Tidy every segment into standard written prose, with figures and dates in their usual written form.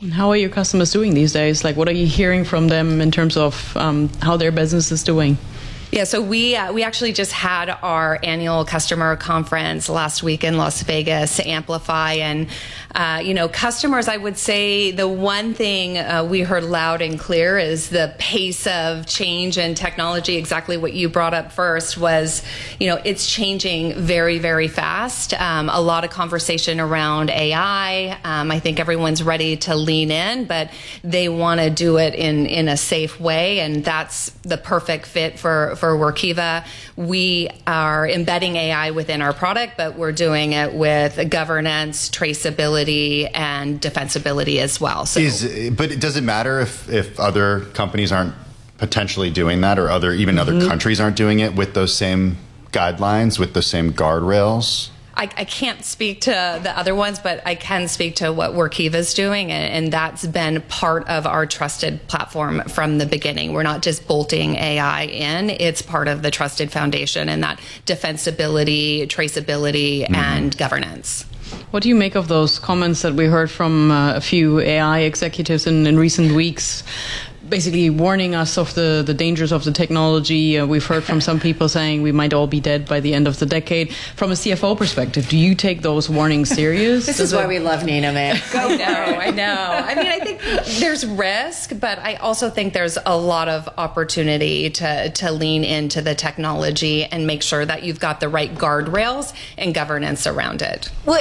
How are your customers doing these days? Like, what are you hearing from them in terms of how their business is doing? Yeah, so we actually just had our annual customer conference last week in Las Vegas, Amplify, and customers, I would say the one thing we heard loud and clear is the pace of change and technology. Exactly what you brought up first was, it's changing very, very fast. A lot of conversation around AI. I think everyone's ready to lean in, but they want to do it in a safe way, and that's the perfect fit for Workiva. We are embedding AI within our product, but we're doing it with governance, traceability, and defensibility as well. So, but does it matter if other companies aren't potentially doing that, or other countries aren't doing it with those same guidelines, with the same guardrails? I can't speak to the other ones, but I can speak to what Workiva's doing, and that's been part of our trusted platform from the beginning. We're not just bolting AI in, it's part of the trusted foundation and that defensibility, traceability, and governance. What do you make of those comments that we heard from a few AI executives in recent weeks, basically warning us of the dangers of the technology? We've heard from some people saying we might all be dead by the end of the decade. From a CFO perspective, do you take those warnings serious? This is why we love Nina, man. I know. I mean, I think there's risk, but I also think there's a lot of opportunity to lean into the technology and make sure that you've got the right guardrails and governance around it. Well,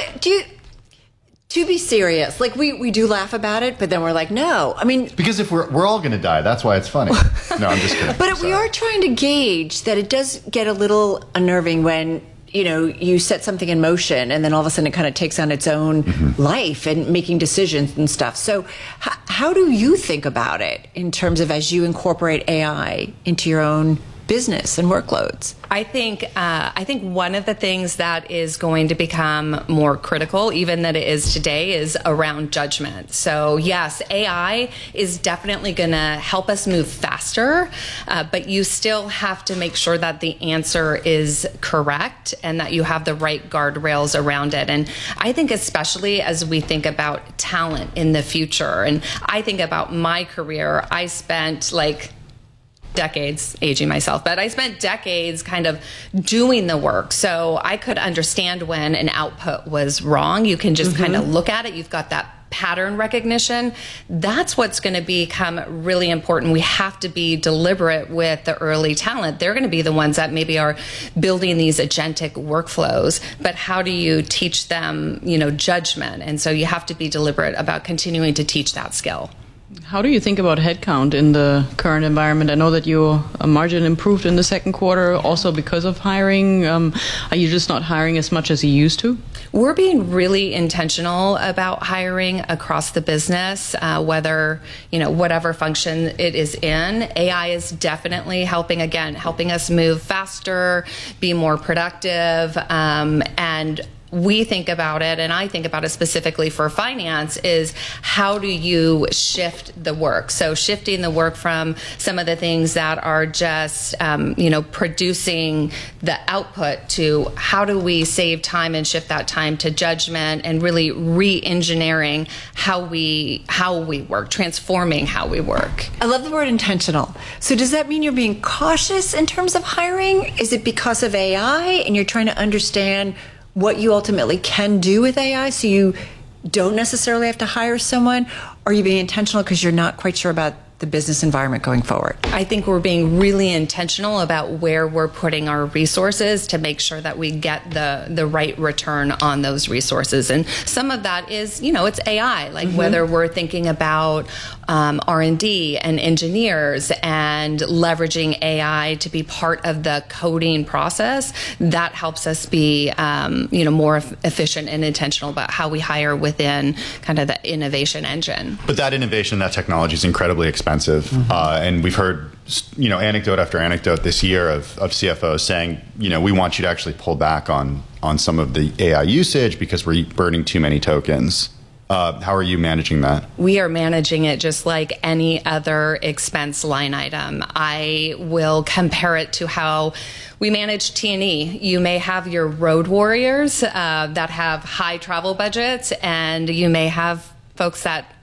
to be serious, like we do laugh about it, but then we're like, no. I mean, because if we're all going to die, that's why it's funny. No, I'm just kidding. But we are trying to gauge that it does get a little unnerving when you set something in motion and then all of a sudden it kind of takes on its own life and making decisions and stuff. So how do you think about it in terms of as you incorporate AI into your own business and workloads? I think one of the things that is going to become more critical, even than it is today, is around judgment. So yes, AI is definitely going to help us move faster, but you still have to make sure that the answer is correct and that you have the right guardrails around it. And I think especially as we think about talent in the future, and I think about my career, I spent decades, aging myself, but I spent decades kind of doing the work. So I could understand when an output was wrong. You can just kind of look at it. You've got that pattern recognition. That's what's going to become really important. We have to be deliberate with the early talent. They're going to be the ones that maybe are building these agentic workflows, but how do you teach them, judgment? And so you have to be deliberate about continuing to teach that skill. How do you think about headcount in the current environment? I know that your margin improved in the second quarter also because of hiring. Are you just not hiring as much as you used to? We're being really intentional about hiring across the business, whether, whatever function it is in. AI is definitely helping us move faster, be more productive, and we think about it, and I think about it specifically for finance, is how do you shift the work? So shifting the work from some of the things that are just, producing the output to how do we save time and shift that time to judgment and really re-engineering how we work, transforming how we work. I love the word intentional. So does that mean you're being cautious in terms of hiring? Is it because of AI and you're trying to understand what you ultimately can do with AI, so you don't necessarily have to hire someone? Or are you being intentional because you're not quite sure about the business environment going forward? I think we're being really intentional about where we're putting our resources to make sure that we get the right return on those resources. And some of that is, it's AI, whether we're thinking about R&D and engineers and leveraging AI to be part of the coding process, that helps us be, more efficient and intentional about how we hire within kind of the innovation engine. But that innovation, that technology is incredibly expensive. And we've heard, anecdote after anecdote this year of CFOs saying, we want you to actually pull back on some of the AI usage because we're burning too many tokens. How are you managing that? We are managing it just like any other expense line item. I will compare it to how we manage T&E. You may have your road warriors that have high travel budgets, and you may have folks that